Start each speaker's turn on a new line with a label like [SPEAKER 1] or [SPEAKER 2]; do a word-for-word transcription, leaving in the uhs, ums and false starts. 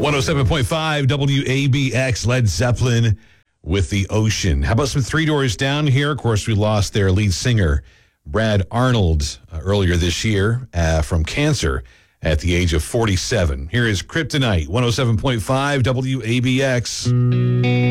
[SPEAKER 1] one oh seven point five W A B X, Led Zeppelin with The Ocean. How about some Three Doors Down here? Of course, we lost their lead singer, Brad Arnold, uh, earlier this year uh, from cancer at the age of forty-seven. Here is Kryptonite, one oh seven point five W A B X.